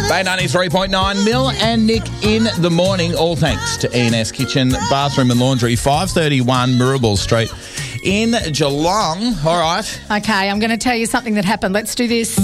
Bay 93.9, Mill and Nick in the morning. All thanks to E&S Kitchen, Bathroom and Laundry, 531 Mirabel Street in Geelong. All right. Okay, I'm going to tell you something that happened. Let's do this.